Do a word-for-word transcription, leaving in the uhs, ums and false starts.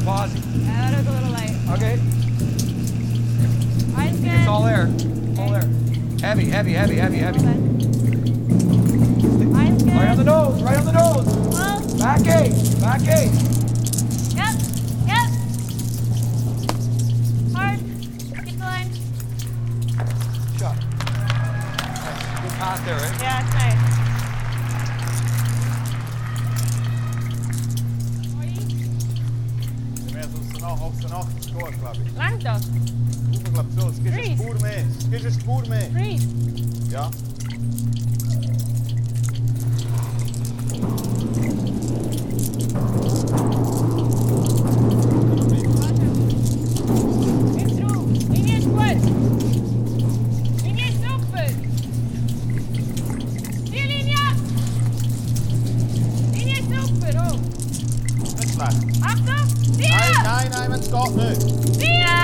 Quasi. Yeah, that was a little light. Okay. Eyes good. It's all there. All there. Heavy, heavy, heavy, heavy, heavy. Eyes good. Right on the nose, right on the nose. Well, Back eight, back eight. yep, yep. Hard. Keep the line. Shot. Good pass there, right? Yeah, it's nice. Langt doch. Ich glaube so, es gibt eine Spur mehr. Es gibt eine Spur mehr. Freeze. Ja. Nimm's Ruhe. Linie ist gut. Linie ist super. Die Linie. Linie ist super. Oh. Nicht schlecht. Achtung. Nein, Vier. nein, nein, wenn es geht nicht. Vier.